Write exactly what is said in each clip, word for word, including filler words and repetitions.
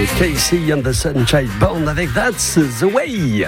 Casey and the Sunshine Band avec That's the Way.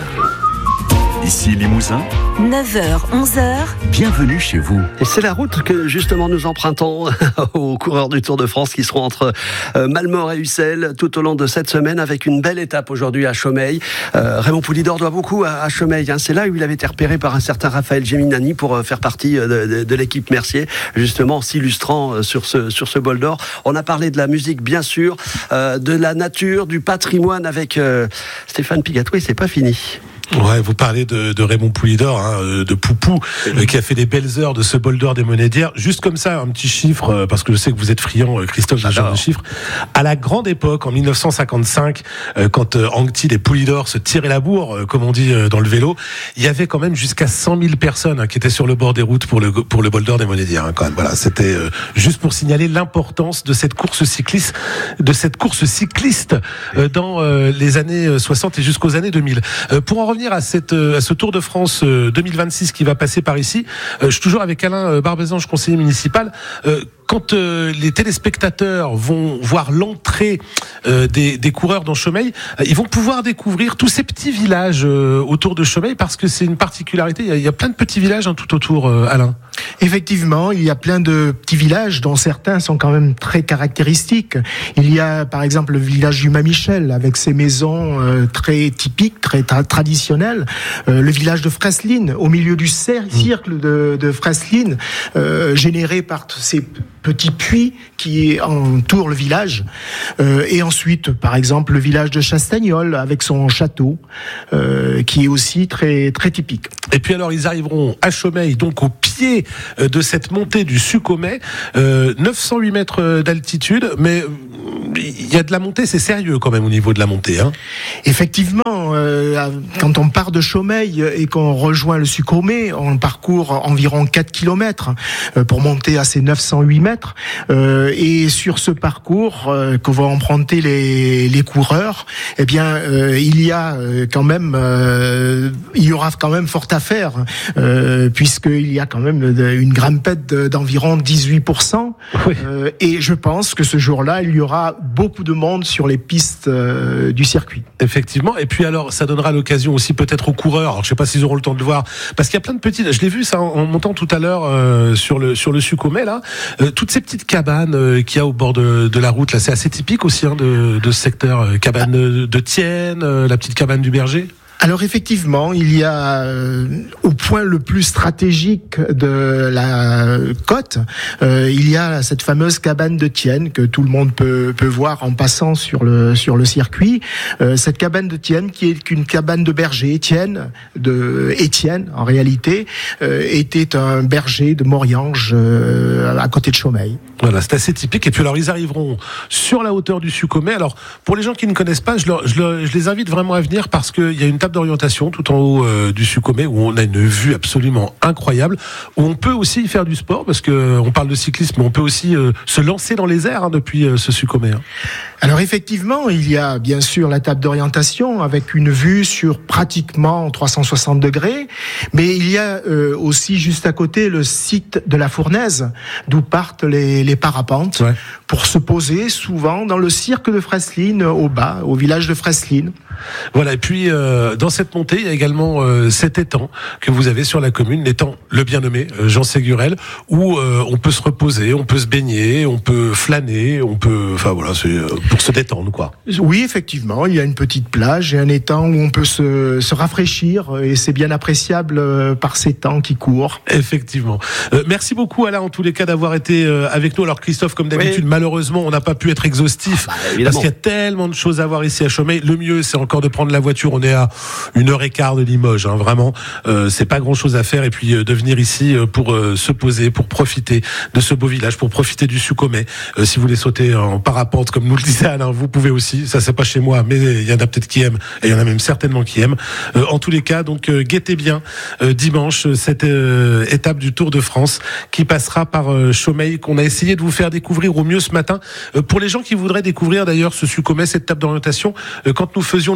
Ici Limousin, neuf heures, onze heures. Bienvenue chez vous. Et c'est la route que justement nous empruntons aux coureurs du Tour de France qui seront entre Malmort et Ussel tout au long de cette semaine avec une belle étape aujourd'hui à Chaumeil. Euh, Raymond Poulidor doit beaucoup à, à Chaumeil. Hein. C'est là où il avait été repéré par un certain Raphaël Geminani pour faire partie de, de, de l'équipe Mercier, justement s'illustrant sur ce, sur ce bol d'or. On a parlé de la musique bien sûr, euh, de la nature, du patrimoine avec euh, Stéphane Pigatou. C'est pas fini. Ouais, vous parlez de, de Raymond Poulidor, hein, de Poupou, euh, qui a fait des belles heures de ce bol d'or des monnaies d'hier. Juste comme ça, un petit chiffre, euh, parce que je sais que vous êtes friand, Christophe, de ce genre de chiffres. À la grande époque, en dix-neuf cent cinquante-cinq, euh, quand euh, Anquetil et Poulidor se tiraient la bourre, euh, comme on dit euh, dans le vélo, il y avait quand même jusqu'à cent mille personnes hein, qui étaient sur le bord des routes pour le pour le bol d'or des monnaies d'hier. Hein, quand même. Voilà, c'était euh, juste pour signaler l'importance de cette course cycliste, de cette course cycliste euh, dans euh, les années soixante et jusqu'aux années deux mille. Euh, pour en revenir à, cette, à ce Tour de France deux mille vingt-six qui va passer par ici. Je suis toujours avec Alain Barbezange, conseiller municipal. Quand les téléspectateurs vont voir l'entrée des, des coureurs dans Chaumeil, ils vont pouvoir découvrir tous ces petits villages autour de Chaumeil parce que c'est une particularité. Il y a plein de petits villages hein, tout autour, Alain. Effectivement, il y a plein de petits villages dont certains sont quand même très caractéristiques. Il y a par exemple le village du Mamichel avec ses maisons euh, très typiques, très tra- traditionnelles. Euh, le village de Fresline au milieu du cer- cercle de, de Fresline, euh, généré par ces petits puits qui entourent le village. Euh, et ensuite, par exemple, le village de Chastagnol avec son château, euh, qui est aussi très très typique. Et puis alors, ils arriveront à Chaumeil, donc au pied de cette montée du Succomet, euh, neuf cent huit mètres d'altitude, mais il y a de la montée, c'est sérieux quand même au niveau de la montée. Hein. Effectivement, euh, quand on part de Chaumeil et qu'on rejoint le Succomet, on parcourt environ quatre kilomètres pour monter à ces neuf cent huit mètres. Euh, et sur ce parcours euh, que vont emprunter les, les coureurs, eh bien, euh, il y a quand même, euh, il y aura quand même fort à faire, euh, puisqu'il y a quand même une grimpette d'environ dix-huit pour cent. Oui. Euh, et je pense que ce jour-là, il y aura beaucoup de monde sur les pistes euh, du circuit. Effectivement. Et puis alors, ça donnera l'occasion aussi peut-être aux coureurs. Alors, je sais pas s'ils auront le temps de le voir, parce qu'il y a plein de petites. Je l'ai vu ça en, en montant tout à l'heure euh, sur le sur le Succomet là. Euh, toutes ces petites cabanes euh, qu'il y a au bord de, de la route là, c'est assez typique aussi hein, de, de ce secteur. Euh, cabane de, de Thienne, euh, la petite cabane du Berger. Alors effectivement, il y a euh, au point le plus stratégique de la côte, euh, il y a cette fameuse cabane de Thienne que tout le monde peut peut voir en passant sur le sur le circuit. Euh, cette cabane de Thienne, qui est une cabane de berger, Étienne de Étienne en réalité, euh, était un berger de Moriange euh, à côté de Chaumeil. Voilà, c'est assez typique. Et puis alors, ils arriveront sur la hauteur du Succomet. Alors, pour les gens qui ne connaissent pas, je, leur, je, leur, je les invite vraiment à venir parce qu'il y a une table d'orientation tout en haut euh, du Succomet où on a une vue absolument incroyable, où on peut aussi faire du sport parce que euh, on parle de cyclisme, mais on peut aussi euh, se lancer dans les airs hein, depuis euh, ce Succomet. Hein. Alors effectivement, il y a bien sûr la table d'orientation avec une vue sur pratiquement trois cent soixante degrés, mais il y a euh, aussi juste à côté le site de la Fournaise, d'où partent les, les parapentes, ouais. pour se poser souvent dans le cirque de Fresline au bas, au village de Fresline. Voilà, et puis euh, dans cette montée, il y a également euh, cet étang que vous avez sur la commune, l'étang le bien nommé euh, Jean Ségurel, où euh, on peut se reposer, on peut se baigner, on peut flâner, on peut, enfin voilà, c'est euh, pour se détendre quoi. Oui, effectivement, il y a une petite plage et un étang où on peut se, se rafraîchir et c'est bien appréciable euh, par ces temps qui courent. Effectivement. Euh, merci beaucoup Alain en tous les cas d'avoir été euh, avec nous. Alors Christophe, comme d'habitude, oui. malheureusement, on n'a pas pu être exhaustif ah bah, parce qu'il y a tellement de choses à voir ici à Chaumeil. Le mieux, c'est encore de prendre la voiture. On est à une heure et quart de Limoges, hein, vraiment. Euh, c'est pas grand chose à faire et puis euh, de venir ici euh, pour euh, se poser, pour profiter de ce beau village, pour profiter du Succomet. Euh, si vous voulez sauter en parapente, comme nous le disait Alain, vous pouvez aussi. Ça, c'est pas chez moi, mais il y en a peut-être qui aiment et il y en a même certainement qui aiment. Euh, en tous les cas, donc euh, guettez bien euh, dimanche cette euh, étape du Tour de France qui passera par euh, Chaumeil, qu'on a essayé de vous faire découvrir au mieux ce matin. Euh, pour les gens qui voudraient découvrir d'ailleurs ce Succomet, cette table d'orientation, euh, quand nous faisions nos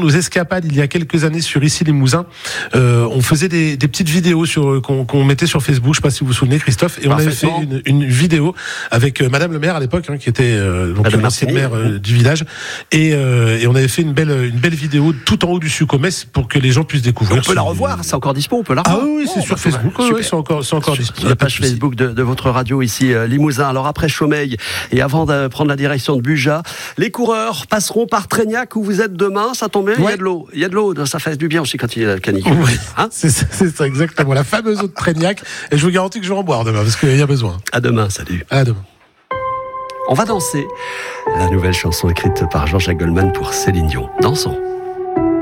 nos escapades il y a quelques années sur Ici Limousin. Euh, on faisait des, des petites vidéos sur, qu'on, qu'on mettait sur Facebook, je sais pas si vous vous souvenez, Christophe, et on avait fait une, une vidéo avec euh, Madame le maire à l'époque, hein, qui était euh, donc l'ancienne maire euh, du village, et, euh, et on avait fait une belle, une belle vidéo tout en haut du Sucomès pour que les gens puissent découvrir. On peut la revoir, c'est encore dispo, on peut la revoir. Ah oui, c'est oh, sur bah, Facebook, ouais, c'est encore, c'est encore dispo. Sur la page Facebook de, de votre radio ici, euh, Limousin. Alors après Chaumeil, et avant de prendre la direction de Buja, les coureurs passeront par Trégnac où vous êtes demain, ça tombe bien, ouais. Il y a de l'eau, il y a de l'eau, ça fait du bien aussi quand il y a la canicule. Oui, hein c'est, c'est ça exactement, la fameuse eau de Trégnac, et je vous garantis que je vais en boire demain, parce qu'il y a besoin. À demain, salut. À demain. On va danser la nouvelle chanson écrite par Jean-Jacques Goldman pour Céline Dion. Dansons.